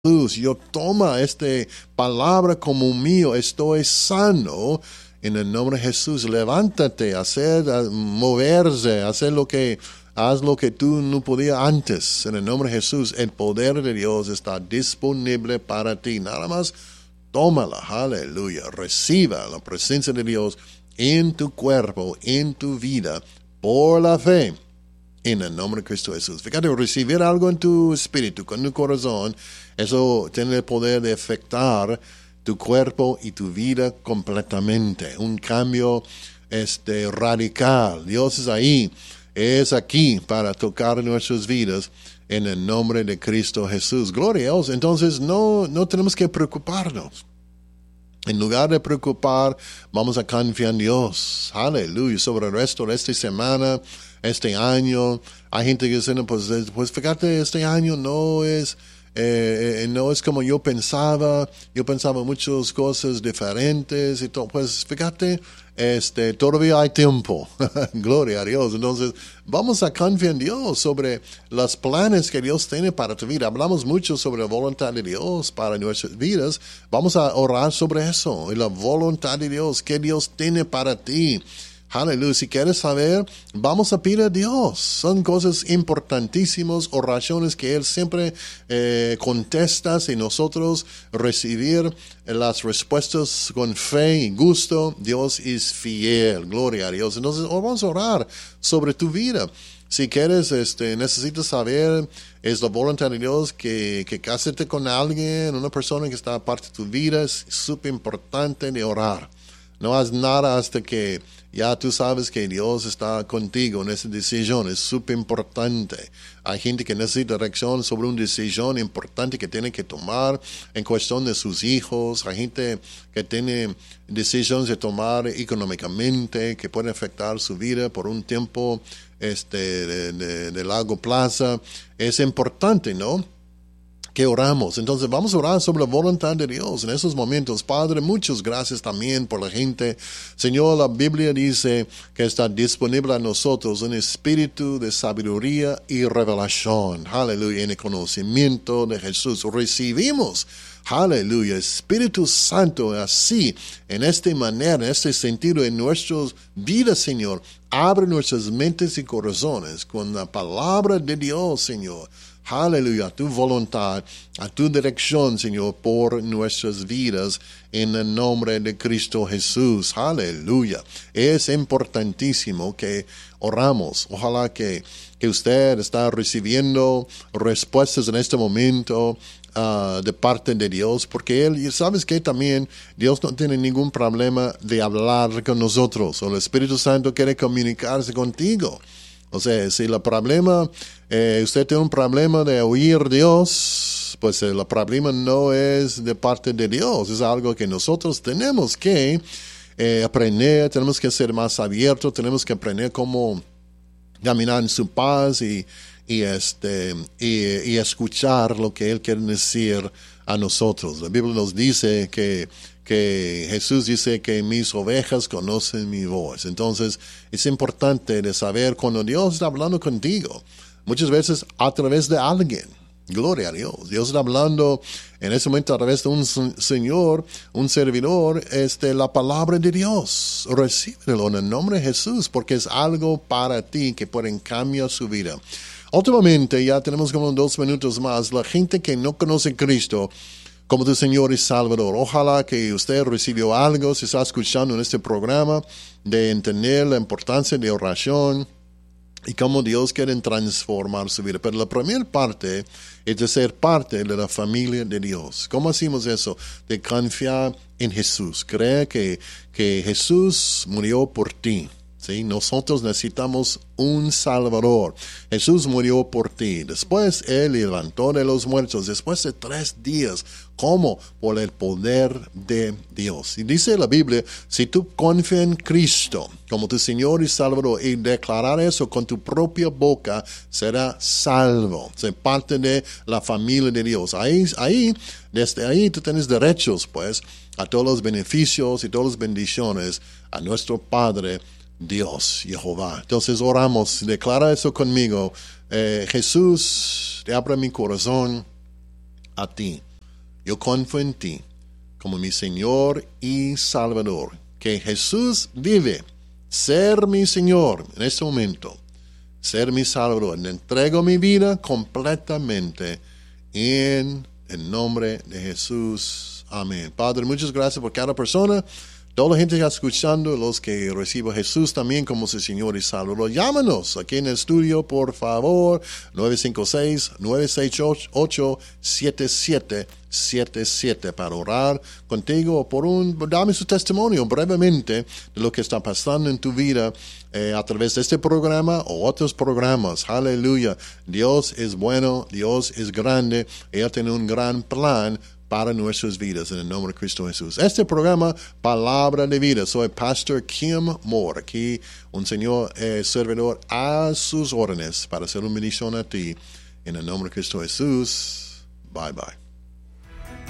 Jesús, yo toma esta palabra como mío, estoy sano. En el nombre de Jesús, levántate, moverse, haz lo que tú no podías antes. En el nombre de Jesús, el poder de Dios está disponible para ti. Nada más, tómala, aleluya. Reciba la presencia de Dios en tu cuerpo, en tu vida, por la fe. En el nombre de Cristo Jesús. Fíjate, recibir algo en tu espíritu, con tu corazón, eso tiene el poder de afectar tu cuerpo y tu vida completamente. Un cambio radical. Dios es aquí para tocar nuestras vidas en el nombre de Cristo Jesús. Gloria a Dios. Entonces no tenemos que preocuparnos. En lugar de preocupar, vamos a confiar en Dios. Aleluya. Sobre el resto de esta semana, este año, hay gente que dice, pues fíjate, este año no es como yo pensaba muchas cosas diferentes y todo. Pues fíjate, todavía hay tiempo. Gloria a Dios. Entonces, vamos a confiar en Dios sobre los planes que Dios tiene para tu vida. Hablamos mucho sobre la voluntad de Dios para nuestras vidas. Vamos a orar sobre eso y la voluntad de Dios, que Dios tiene para ti. Aleluya. Si quieres saber, vamos a pedir a Dios. Son cosas importantísimas, oraciones que Él siempre contesta y nosotros recibir las respuestas con fe y gusto. Dios es fiel. Gloria a Dios. Entonces, vamos a orar sobre tu vida. Si quieres, necesitas saber, es la voluntad de Dios que cásate con alguien, una persona que está aparte de tu vida. Es súper importante de orar. No haz nada hasta que ya tú sabes que Dios está contigo en esa decisión. Es súper importante. Hay gente que necesita dirección sobre una decisión importante que tiene que tomar en cuestión de sus hijos. Hay gente que tiene decisiones de tomar económicamente que pueden afectar su vida por un tiempo de largo plazo. Es importante, ¿no?, que oramos. Entonces vamos a orar sobre la voluntad de Dios en esos momentos. Padre, muchas gracias también por la gente. Señor, la Biblia dice que está disponible a nosotros un espíritu de sabiduría y revelación. Aleluya, en el conocimiento de Jesús. Recibimos, aleluya, Espíritu Santo, así, en esta manera, en este sentido, en nuestras vidas, Señor. Abre nuestras mentes y corazones con la palabra de Dios, Señor. Aleluya, a tu voluntad, a tu dirección, Señor, por nuestras vidas, en el nombre de Cristo Jesús. Aleluya. Es importantísimo que oramos. Ojalá que usted está recibiendo respuestas en este momento de parte de Dios, porque Él, sabes que también Dios no tiene ningún problema de hablar con nosotros, o el Espíritu Santo quiere comunicarse contigo. O sea, si el problema, usted tiene un problema de oír Dios, pues el problema no es de parte de Dios, es algo que nosotros tenemos que aprender, tenemos que ser más abiertos, tenemos que aprender cómo caminar en su paz y escuchar lo que Él quiere decir a nosotros. La Biblia nos dice que Jesús dice que mis ovejas conocen mi voz. Entonces, es importante de saber cuando Dios está hablando contigo, muchas veces a través de alguien. Gloria a Dios. Dios está hablando en ese momento a través de un señor, un servidor, la palabra de Dios. Recíbelo en el nombre de Jesús, porque es algo para ti que puede cambiar su vida. Últimamente, ya tenemos como 2 minutos más, la gente que no conoce a Cristo como tu Señor y Salvador. Ojalá que usted recibió algo, si está escuchando en este programa, de entender la importancia de oración y cómo Dios quiere transformar su vida. Pero la primera parte es de ser parte de la familia de Dios. ¿Cómo hacemos eso? De confiar en Jesús. Creer que Jesús murió por ti. ¿Sí? Nosotros necesitamos un Salvador. Jesús murió por ti. Después Él levantó de los muertos. Después de 3 días. ¿Cómo? Por el poder de Dios. Y dice la Biblia, si tú confías en Cristo como tu Señor y Salvador y declarar eso con tu propia boca, será salvo. Ser parte de la familia de Dios. Desde ahí tú tienes derechos, pues, a todos los beneficios y todas las bendiciones a nuestro Padre Dios, Jehová. Entonces oramos, declara eso conmigo. Jesús, te abro mi corazón a ti. Yo confío en ti como mi Señor y Salvador. Que Jesús vive, ser mi Señor en este momento, ser mi Salvador. Le entrego mi vida completamente en el nombre de Jesús. Amén. Padre, muchas gracias por cada persona. Toda la gente que está escuchando, los que reciben a Jesús también como su Señor y Salvador, llámanos aquí en el estudio, por favor, 956-968-7777 para orar contigo dame su testimonio brevemente de lo que está pasando en tu vida a través de este programa o otros programas. Aleluya. Dios es bueno, Dios es grande, Él tiene un gran plan para nuestras vidas, en el nombre de Cristo Jesús. Este programa, Palabra de Vida, soy Pastor Kim Moore, aquí un señor servidor a sus órdenes para hacer una bendición a ti, en el nombre de Cristo Jesús. Bye bye.